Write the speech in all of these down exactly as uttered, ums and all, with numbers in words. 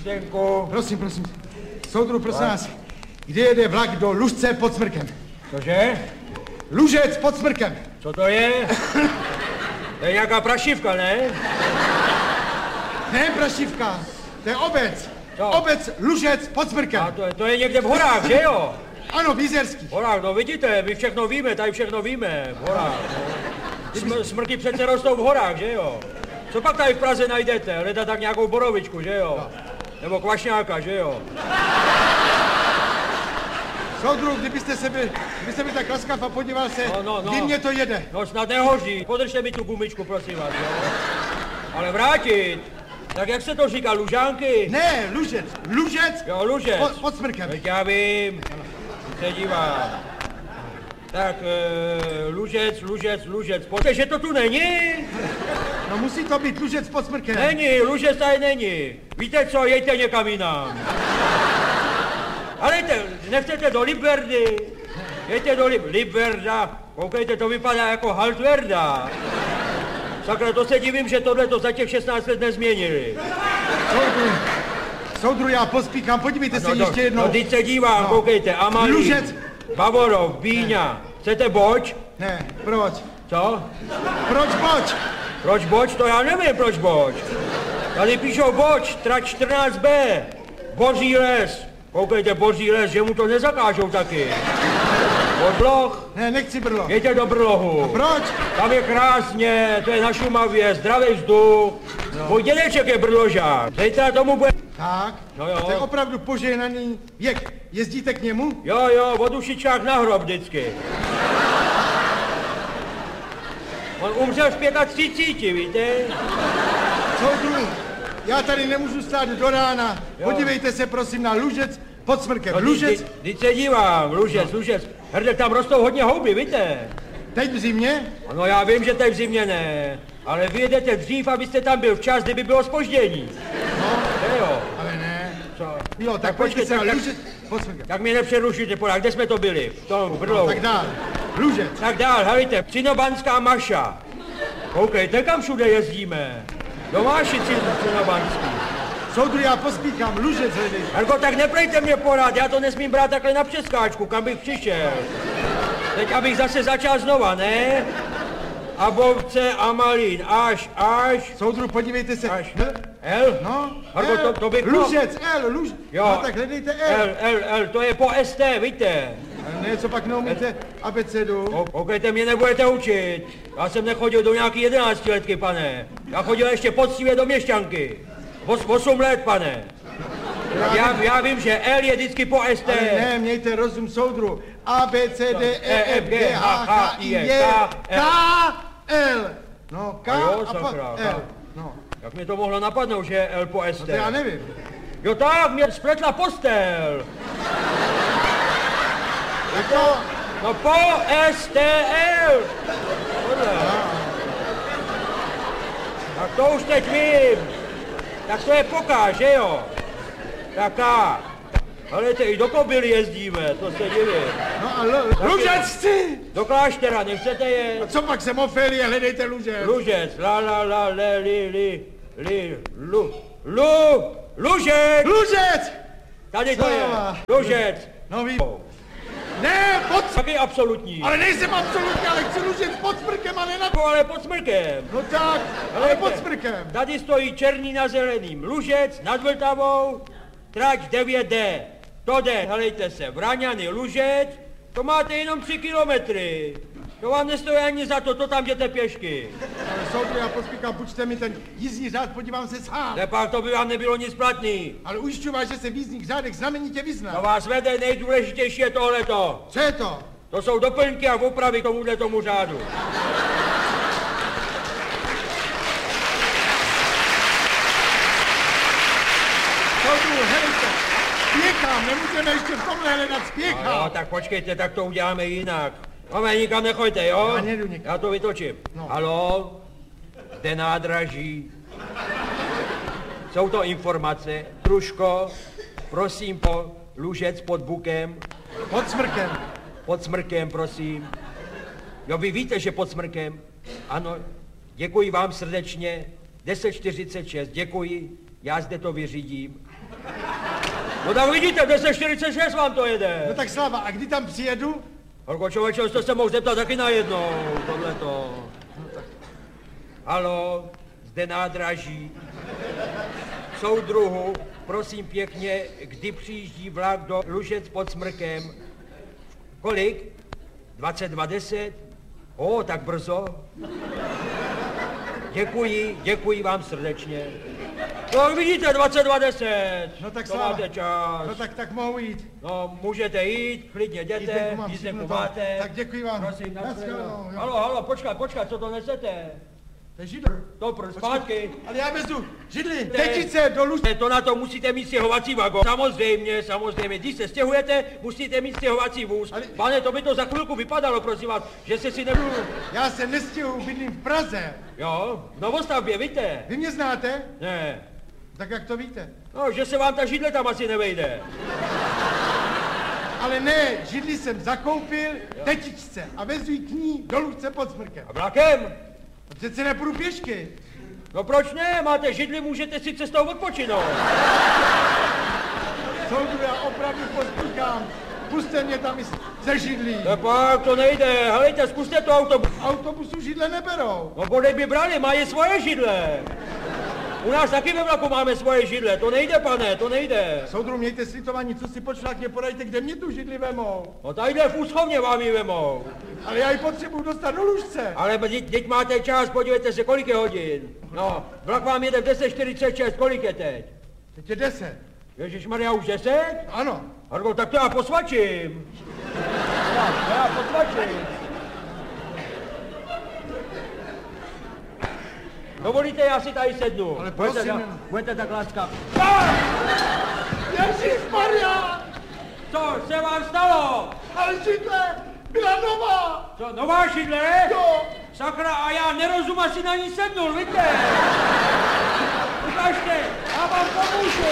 Jízdenku. Prosím, prosím. Soudru, prosím vás, kde jede vlak do Lužce pod Smrkem? Cože? Lužec pod Smrkem. Co to je? To je nějaká prašivka, ne? Ne, prašivka, to je obec. Co? Obec Lužec pod Smrkem. A to, to je někde v horách, že jo? Ano, v Jizerských. V horách, no vidíte, my všechno víme, tady všechno víme, v horách. No. Smr- smrky přece rostou v horách, že jo? Co pak tady v Praze najdete? Hledat tak nějakou borovičku, že jo? Nebo kvašňáka, že jo? Soudru, kdybyste se byl, kdybyste byl tak laskav a podíval se, No, no, no. kdy mě to jede. No snad nehoří. Podržte mi tu gumičku, prosím vás, jo? Ale vrátit. Tak jak se to říká, Lužánky? Ne, Lužec, Lužec Jo, Lužec. pod, pod Smrkem. Teď já vím. Se dívám. Tak, e, Lužec, Lužec, Lužec. Pojďte, že to tu není? No musí to být Lužec pod Smrkem. Není, Lužec tady není. Víte co, jejte někam jinam. Ale jte, nechcete do Libverdy? Jejte do Lib- Libverda. Koukejte, to vypadá jako Haltverda. Sakra, to se divím, že tohle to za těch šestnáct let nezměnili. Soudru, soudru, já pospíchám, podívejte No, se no, ještě jednou. No, teď se dívám, No. koukejte, Amalí, Lužec. Bavorov, Bíňa. Chcete boč? Ne, proč? Co? Proč boč? Proč boč? To já nevím, proč boč. Tady píšou boč, trať čtrnáct bé. Boří les. Koukejte, boří les, že mu to nezakážou taky. Podloh? Ne, nechci Brlo. Jeďte do Brlohu. Proč? Tam je krásně, to je na Šumavě, zdravý vzduch. No. Můj dědeček je Brložák. Zítra tomu bude... Tak, No jo. to je opravdu požehnaný věk. Jezdíte k němu? Jo, jo, od ušičák na hrob vždycky. On umřel v třiceti pěti, víte? Soudru, já tady nemůžu stát do rána. Jo. Podívejte se prosím na Lužec pod Smrkem. No, Lužec, Teď se dívám, Lužec, Lužec. Hrdě, tam rostou hodně houby, víte? teď v zimě? No já vím, že teď v zimě ne, ale vy jedete dřív, abyste tam byl včas, kdyby bylo zpoždění. No, Ne jo. ale ne. Co? Jo, tak, Tak pojďte se počkejte, na tak- Lužec pod Smrkem. Tak mě nepřerušujte, podák, kde jsme to byli? V tom, v Brlohu. Tak dál. Lužec. Tak dál, helejte, Cinobanská Maša. Koukejte, kam všude jezdíme. Domáši Cinobanský. Soudru, já pospíchám. Lužec hledej. Ergo, tak neprejte mě porad, já to nesmím brát takhle na přeskáčku, kam bych přišel. Teď abych zase začal znova, ne? Abovce, Amalín, až, až, Soudru, podívejte se. až. L, L? no, Ergo, L, to, to bych... Lužec, L, Luž. Jo. No, tak hledejte L. L, L, L, to je po S T, víte? Ne, co pak neumíte abecedu? O- Koukejte, mě nebudete učit. Já jsem nechodil do nějaký jedenáctiletky, pane. Já chodil ještě poctivě do měšťanky. Os, osm let, pane. Tak já, já vím, že L je vždycky po S T. Ale ne, mějte rozum, soudru. A, B, C, D, E, F, G, H, H, I, J, K, L. No, K A jo, a sakra, pa, K. L. No, Jak mi to mohlo napadnout, že je L po S to T? já nevím. Jo tak, mě spletla postel. Jako, No po S T L. Tohle. Tak to už teď vím. Tak to je poká, že jo? Taká. Helejte, i do Kobily jezdíme, to se divím. no a L, Lužec chci. Do kláštera, nechcete je? Co pak jsem Ofélie, hledejte Lužec. Lužec, la la la, le, li, li, li, lu, lu, Lužec! Lužec! Tady to Co? je, Lužec. No ví. Ne, pod... Taky absolutní. Ale nejsem absolutně, ale chci Lužec pod Smrkem a ne na... Jako, ale pod smrkem. No tak, ale Helejte, pod Smrkem. Tady stojí černý na zeleným. Lužec nad Vltavou, trať devět D. To jde, helejte se, Vraňany, Lužec, to máte jenom tři kilometry. To vám nestojí ani za to, to tam jděte pěšky. Ale soudru, já pospíchám, počte mi ten jízdní řád, podívám se sám. Nepak to by vám nebylo nic platný. Ale ujišťuji vás, že se v jízdních řádech znamenitě To vyznám. vás vede, nejdůležitější je tohleto. Co je to? To jsou doplňky a opravy k tomuhle tomu řádu. Soudru, helejte, spěchám, nemůžeme ještě v tomhle hledat, No, spěchám. tak počkejte, tak to uděláme jinak. Máme, nikam nechoďte, jo? Já nejdu nikam. Já to vytočím. No. Haló? Zde nádraží. Jsou to informace. Družko, prosím po Lužec pod Bukem. Pod Smrkem. Pod Smrkem, prosím. Jo, vy víte, že pod Smrkem? Ano, děkuji vám srdečně. deset čtyřicet šest, děkuji. Já zde to vyřídím. No tak vidíte, deset čtyřicet šest vám to jede. No tak Slava, a kdy tam přijedu? Horko člověče, jste se mohl zeptat taky najednou, tohleto. No tak. Halo, zde nádraží. Soudruhu, prosím pěkně, kdy přijíždí vlak do Lužec pod Smrkem? Kolik? dvacet dva deset? O, tak brzo. Děkuji, děkuji vám srdečně. No vidíte, dvacet dva deset. No tak to Slava, máte čas. no tak, tak mohu jít. No, můžete jít, klidně jděte, Jízdenku mám jízdenku všechno, máte. tak děkuji vám. Prosím, na Naschledanou, jo. Halo, halo, počkat, počkat, co to nesete? To je židl. To pr, zpátky. Ale já vezu židli, Te- tečice do Lužce. To na to musíte mít stěhovací vagon. Samozřejmě, samozřejmě. Když se stěhujete, musíte mít stěhovací vůz. Ale- Pane, to by to za chvilku vypadalo, prosím vás, že se si nebudu... Já se nestěhuju, bydlím v Praze. Jo, v Novostavbě, víte? Vy mě znáte? Ne. Tak jak to víte? No, že se vám ta židle tam asi nevejde. Ale ne, židli jsem zakoupil tetičce a vezu ji k ní do Lužce pod Smrkem. A vlakem? A přece nepůjdu pěšky. No proč ne? Máte židli, můžete si cestou odpočinout. Soudru, já opravdu pospíchám. Puste mě tam i ze židlí. No pak to nejde. Helejte, zkuste to autobus. Autobusu židle neberou. No bodej by brali, mají svoje židle. U nás taky ve vlaku máme svoje židle. To nejde, pane, to nejde. Soudru, mějte slitování, co si počlákně podajte, kde mě tu židli vemou. No tadyhle v úschovně vám ji vemou. Ale já ji potřebuju dostat do Lužce. Ale teď, teď máte čas, podívejte se, kolik je hodin. No, vlak vám jede v deset čtyřicet šest, kolik je teď? Teď je deset. Ježišmarja, už deset? Ano. Hargo, tak to já posvačím. Já, to já posvačím. Dovolíte, já si tady sednu. Ale budete, prosím. tak, budete tak láskav. Ježišmarja! Co se vám stalo? Ale židle byla nová. Co, nová židle? Jo. Sakra, a já nerozum asi na ní sednul, víte? Ukažte, já vám pomůžu.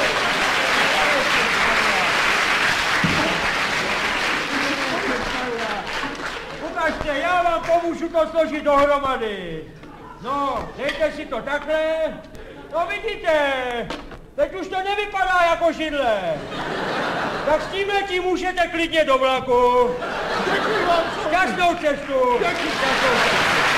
Ukažte, já vám pomůžu to složit dohromady. No, dejte si to takhle. No vidíte, teď už to nevypadá jako židle. Tak s tímhletím můžete klidně do vlaku. Děkuji vám. Šťastnou cestu. Děkuji. Šťastnou cestu.